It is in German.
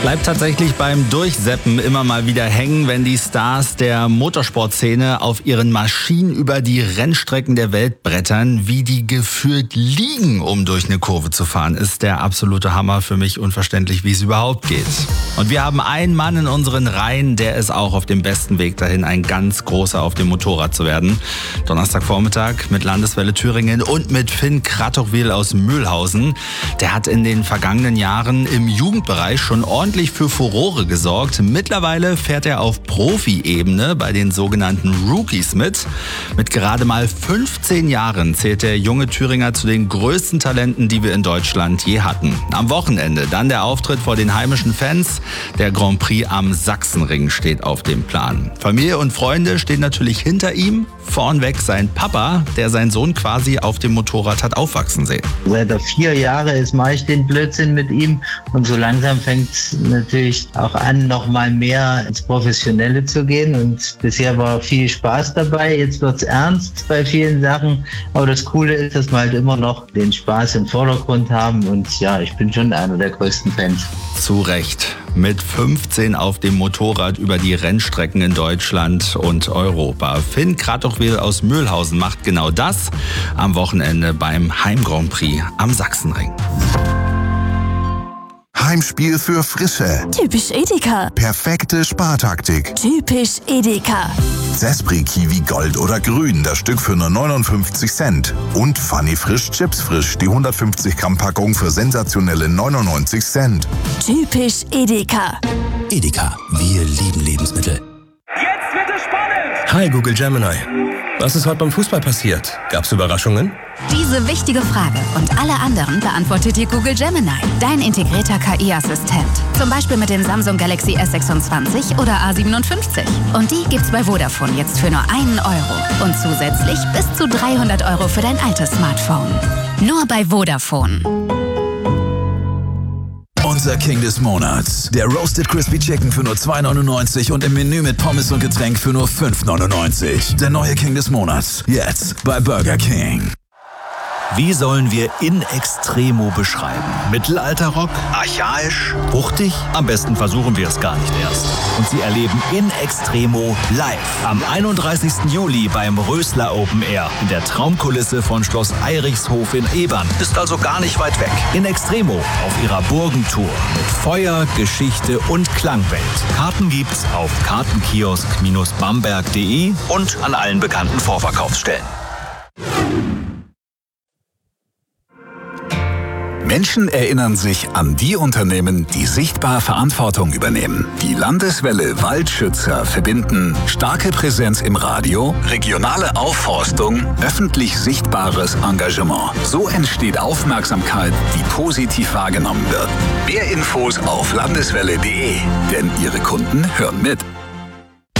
Bleibt tatsächlich beim Durchseppen immer mal wieder hängen, wenn die Stars der Motorsportszene auf ihren Maschinen über die Rennstrecken der Welt brettern, wie die gefühlt liegen, um durch eine Kurve zu fahren. Ist der absolute Hammer, für mich unverständlich, wie es überhaupt geht. Und wir haben einen Mann in unseren Reihen, der ist auch auf dem besten Weg dahin, ein ganz großer auf dem Motorrad zu werden. Donnerstagvormittag mit Landeswelle Thüringen und mit Finn Kratochwil aus Mühlhausen. Der hat in den vergangenen Jahren im Jugendbereich schon ordentlich für Furore gesorgt. Mittlerweile fährt er auf Profi-Ebene bei den sogenannten Rookies mit. Mit gerade mal 15 Jahren zählt der junge Thüringer zu den größten Talenten, die wir in Deutschland je hatten. Am Wochenende dann der Auftritt vor den heimischen Fans. Der Grand Prix am Sachsenring steht auf dem Plan. Familie und Freunde stehen natürlich hinter ihm. Vornweg sein Papa, der seinen Sohn quasi auf dem Motorrad hat aufwachsen sehen. Seit er 4 Jahre ist, mache ich den Blödsinn mit ihm. Und so langsam fängt es natürlich auch an, noch mal mehr ins Professionelle zu gehen. Und bisher war viel Spaß dabei. Jetzt wird es ernst bei vielen Sachen. Aber das Coole ist, dass wir halt immer noch den Spaß im Vordergrund haben. Und ja, ich bin schon einer der größten Fans. Zu Recht. Mit 15 auf dem Motorrad über die Rennstrecken in Deutschland und Europa. Finn Kratochwil aus Mühlhausen macht genau das am Wochenende beim Heim-Grand Prix am Sachsenring. Heimspiel für Frische. Typisch Edeka. Perfekte Spartaktik. Typisch Edeka. Zespri Kiwi Gold oder Grün, das Stück für nur 59 Cent. Und Funny Frisch Chips Frisch, die 150 Gramm Packung für sensationelle 99 Cent. Typisch Edeka. Edeka, wir lieben Lebensmittel. Jetzt wird es spannend! Hi Google Gemini. Was ist heute beim Fußball passiert? Gab's Überraschungen? Diese wichtige Frage und alle anderen beantwortet dir Google Gemini, dein integrierter KI-Assistent. Zum Beispiel mit dem Samsung Galaxy S26 oder A57. Und die gibt's bei Vodafone jetzt für nur 1 Euro. Und zusätzlich bis zu 300 Euro für dein altes Smartphone. Nur bei Vodafone. Unser King des Monats. Der Roasted Crispy Chicken für nur 2,99 und im Menü mit Pommes und Getränk für nur 5,99. Der neue King des Monats. Jetzt bei Burger King. Wie sollen wir In Extremo beschreiben? Mittelalterrock? Archaisch? Wuchtig? Am besten versuchen wir es gar nicht erst. Und Sie erleben In Extremo live am 31. Juli beim Rösler Open Air in der Traumkulisse von Schloss Eirichshof in Ebern. Ist also gar nicht weit weg. In Extremo auf ihrer Burgentour mit Feuer, Geschichte und Klangwelt. Karten gibt's auf kartenkiosk-bamberg.de und an allen bekannten Vorverkaufsstellen. Menschen erinnern sich an die Unternehmen, die sichtbar Verantwortung übernehmen. Die Landeswelle Waldschützer verbinden starke Präsenz im Radio, regionale Aufforstung, öffentlich sichtbares Engagement. So entsteht Aufmerksamkeit, die positiv wahrgenommen wird. Mehr Infos auf landeswelle.de, denn Ihre Kunden hören mit.